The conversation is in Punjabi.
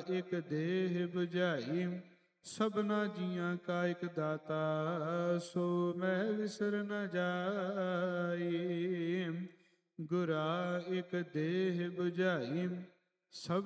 ਇਕ ਦੇਹ 부ਝਾਈ, ਸਭਨਾ ਜੀਆਂ ਕਾ ਇਕ ਦਾਤਾ, ਸੋ ਮੈਂ ਵਿਸਰ ਨ ਜਾਈ। ਗੁਰਾ ਇਕ ਦੇਹ 부ਝਾਈ, ਸਭ